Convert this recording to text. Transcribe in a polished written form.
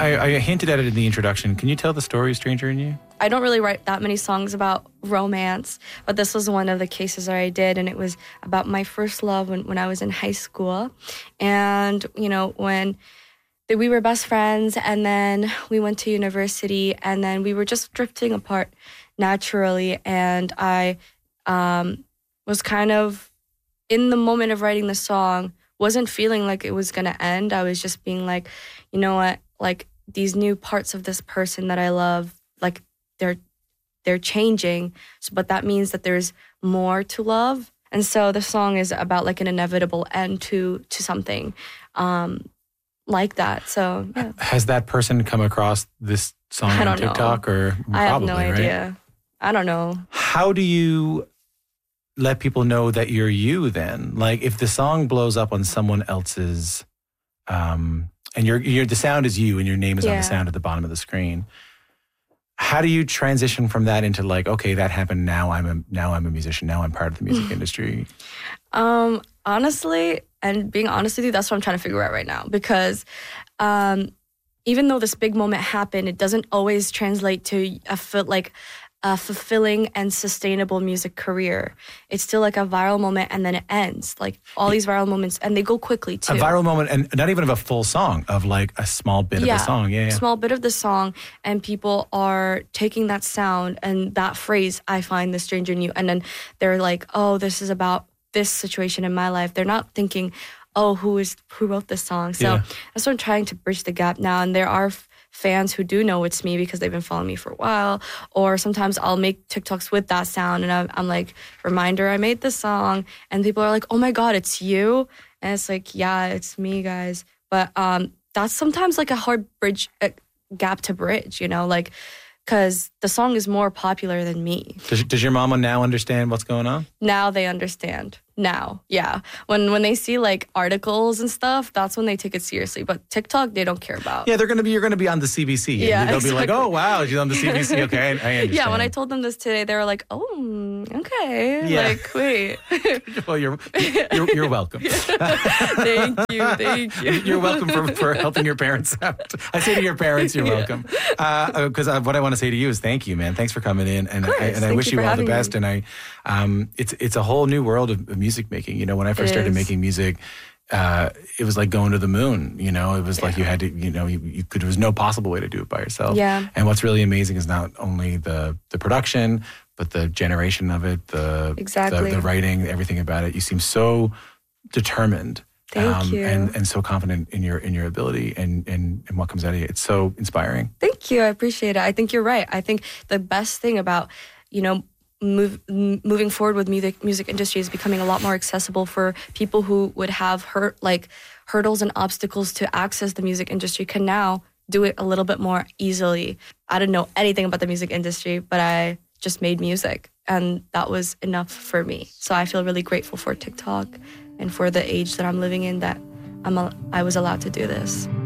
I hinted at it in the introduction. Can you tell the story of Stranger in You? I don't really write that many songs about romance, but this was one of the cases that I did, and it was about my first love when I was in high school. And, you know, when we were best friends, and then we went to university, and then we were just drifting apart naturally. And I was kind of, in the moment of writing the song, wasn't feeling like it was going to end. I was just being like, you know what, like these new parts of this person that I love, like they're changing, but that means that there's more to love. And so the song is about like an inevitable end to something like that. So yeah. Has that person come across this song on TikTok know. or I have no idea. Right? I don't know. How do you let people know that you're you then? Like if the song blows up on someone else's, and you're the sound is you and your name is on the sound at the bottom of the screen. How do you transition from that into like, okay, that happened. Now I'm a musician. Now I'm part of the music industry. Honestly, and being honest with you, that's what I'm trying to figure out right now. Because even though this big moment happened, it doesn't always translate to a fulfilling and sustainable music career. It's still like a viral moment and then it ends. Like all these viral moments, and they go quickly too. A viral moment, and not even of a full song, of like a small bit of the song. Yeah, small bit of the song, and people are taking that sound and that phrase, I find the stranger in you, and then they're like, oh, this is about this situation in my life. They're not thinking, oh, who wrote this song? So that's what I'm trying to bridge the gap now, and there are fans who do know it's me because they've been following me for a while, or sometimes I'll make TikToks with that sound and I'm like, reminder, I made this song, and people are like, oh my God, it's you? And it's like, yeah, it's me, guys. But that's sometimes like a hard gap to bridge, you know, like, because the song is more popular than me. Does your mama now understand what's going on? Now they understand. Now, yeah. When they see like articles and stuff, that's when they take it seriously. But TikTok, they don't care about. Yeah, you're gonna be on the CBC. Yeah, they'll be like, oh wow, she's on the CBC. Okay, I understand. Yeah, when I told them this today, they were like, oh, okay. Yeah. Like, wait. Well, you're welcome. Thank you. You're welcome for helping your parents out. I say to your parents, you're welcome. Because what I want to say to you is thank you, man. Thanks for coming in, and I wish you all the best. Me. And it's a whole new world of music making. You know, when I first started making music, it was like going to the moon. You know, it was like you had to. You know, there was no possible way to do it by yourself. Yeah. And what's really amazing is not only the production, but the generation of it, the writing, everything about it. You seem so determined. Thank you. And so confident in your ability and what comes out of you. It's so inspiring. Thank you. I appreciate it. I think you're right. I think the best thing about, you know, moving forward with music industry is becoming a lot more accessible for people who would have hurdles and obstacles to access the music industry can now do it a little bit more easily. I didn't know anything about the music industry, but I just made music, and that was enough for me. So I feel really grateful for TikTok and for the age that I'm living in that I was allowed to do this.